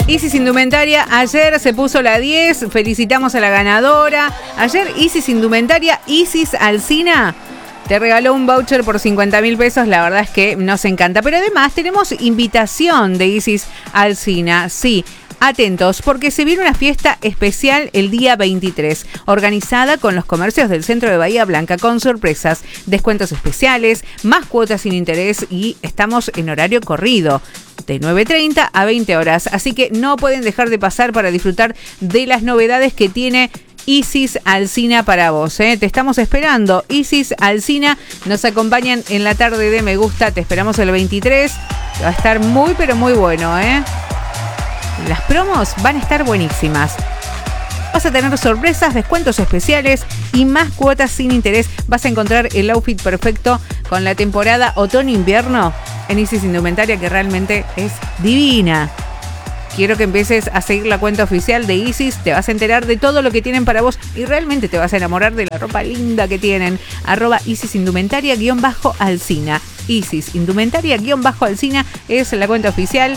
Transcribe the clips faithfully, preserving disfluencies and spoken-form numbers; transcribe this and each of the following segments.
Isis Indumentaria, ayer se puso la diez, felicitamos a la ganadora. Ayer Isis Indumentaria, Isis Alsina, te regaló un voucher por cincuenta mil pesos, la verdad es que nos encanta. Pero además tenemos invitación de Isis Alsina, sí. Atentos, porque se viene una fiesta especial el día veintitrés, organizada con los comercios del centro de Bahía Blanca, con sorpresas, descuentos especiales, más cuotas sin interés y estamos en horario corrido, de nueve treinta a veinte horas. Así que no pueden dejar de pasar para disfrutar de las novedades que tiene Isis Alsina para vos, ¿eh? Te estamos esperando. Isis Alsina, nos acompañan en la tarde de Me Gusta, te esperamos el veintitrés, va a estar muy pero muy bueno, ¿eh? Las promos van a estar buenísimas. Vas a tener sorpresas, descuentos especiales y más cuotas sin interés. Vas a encontrar el outfit perfecto con la temporada otoño-invierno en Isis Indumentaria, que realmente es divina. Quiero que empieces a seguir la cuenta oficial de Isis. Te vas a enterar de todo lo que tienen para vos y realmente te vas a enamorar de la ropa linda que tienen. Arroba Isis Indumentaria guión bajo Alsina. Isis Indumentaria guión bajo Alsina es la cuenta oficial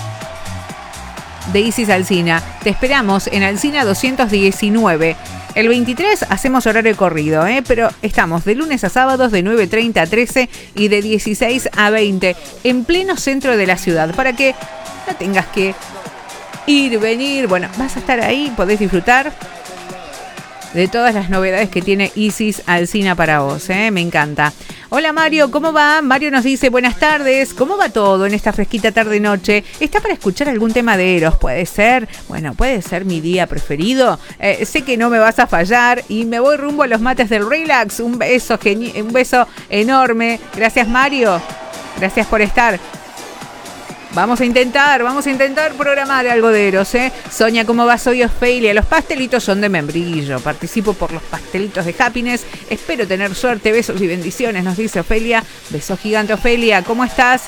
de Isis Alsina. Te esperamos en Alsina doscientos diecinueve. El veintitrés hacemos horario corrido, ¿eh? Pero estamos de lunes a sábados de nueve treinta a trece y de dieciséis a veinte en pleno centro de la ciudad, para que no tengas que ir, venir. Bueno, vas a estar ahí, podés disfrutar de todas las novedades que tiene Isis Alsina para vos, ¿eh? Me encanta. Hola Mario, ¿cómo va? Mario nos dice buenas tardes. ¿Cómo va todo en esta fresquita tarde-noche? ¿Está para escuchar algún tema de Eros? ¿Puede ser? Bueno, puede ser mi día preferido. Eh, sé que no me vas a fallar y me voy rumbo a los mates del Relax. Un beso, geni- un beso enorme. Gracias Mario. Gracias por estar. Vamos a intentar, vamos a intentar programar algo de Eros, ¿eh? Sonia, ¿cómo va? Soy Ofelia. Los pastelitos son de membrillo. Participo por los pastelitos de Happiness. Espero tener suerte. Besos y bendiciones, nos dice Ofelia. Beso gigante, Ofelia. ¿Cómo estás?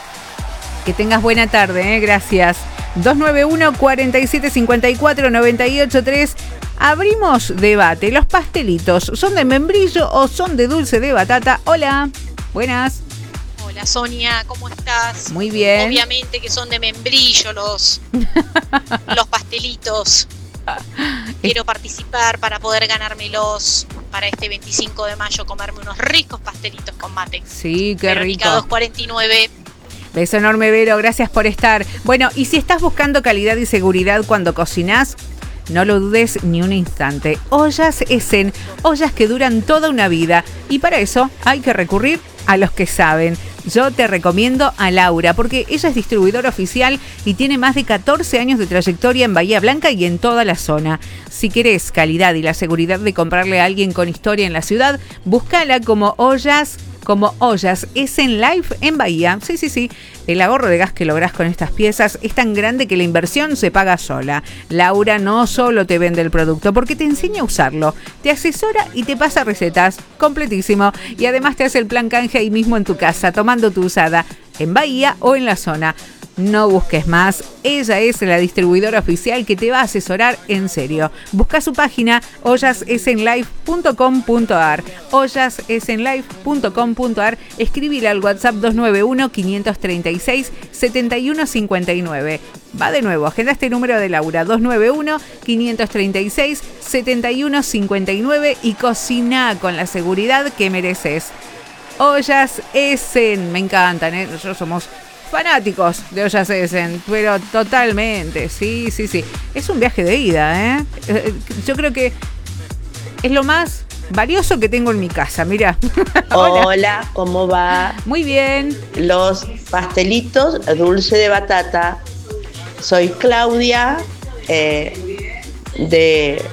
Que tengas buena tarde, ¿eh? Gracias. dos nueve uno, cuatro siete cinco cuatro, nueve ocho tres. Abrimos debate. ¿Los pastelitos son de membrillo o son de dulce de batata? Hola. Buenas. Hola Sonia, ¿cómo estás? Muy bien. Obviamente que son de membrillo los, los pastelitos. Quiero participar para poder ganármelos para este veinticinco de mayo, comerme unos ricos pastelitos con mate. Sí, qué Verónica rico. doscientos cuarenta y nueve. Beso enorme, Vero, gracias por estar. Bueno, y si estás buscando calidad y seguridad cuando cocinás, no lo dudes ni un instante. Ollas Essen, ollas que duran toda una vida. Y para eso hay que recurrir a los que saben. Yo te recomiendo a Laura, porque ella es distribuidora oficial y tiene más de catorce años de trayectoria en Bahía Blanca y en toda la zona. Si querés calidad y la seguridad de comprarle a alguien con historia en la ciudad, búscala como Ollas, como Ollas Essen Life en Bahía. Sí, sí, sí. El ahorro de gas que lográs con estas piezas es tan grande que la inversión se paga sola. Laura no solo te vende el producto, porque te enseña a usarlo, te asesora y te pasa recetas. Completísimo. Y además te hace el plan canje ahí mismo en tu casa, tomando tu usada, en Bahía o en la zona. No busques más, ella es la distribuidora oficial que te va a asesorar en serio. Busca su página ollas essen life punto com punto a r, ollas essen life punto com punto a r, escribile al WhatsApp dos nueve uno, quinientos treinta y seis, setenta y uno cincuenta y nueve. Va de nuevo, agenda este número de Laura, dos nueve uno, quinientos treinta y seis, setenta y uno cincuenta y nueve y cocina con la seguridad que mereces. Ollas Essen, me encantan, ¿eh? Nosotros somos fanáticos de Ollas Essen, pero totalmente, sí, sí, sí. Es un viaje de ida, ¿eh? Yo creo que es lo más valioso que tengo en mi casa, mira. Hola. Hola, ¿cómo va? Muy bien. Los pastelitos dulce de batata. Soy Claudia, eh, de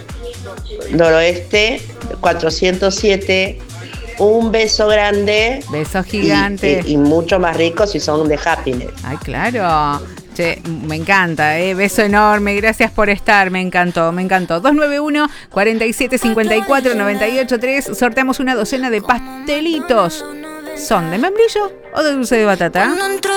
Noroeste, cuatrocientos siete. Un beso grande. Beso gigante. Y, y, y mucho más rico si son de Happiness. Ay, claro. Che, me encanta, ¿eh? Beso enorme. Gracias por estar. Me encantó, me encantó. dos nueve uno, cuatro siete cinco cuatro, nueve ocho tres. Sorteamos una docena de pastelitos. ¿Son de membrillo o de dulce de batata?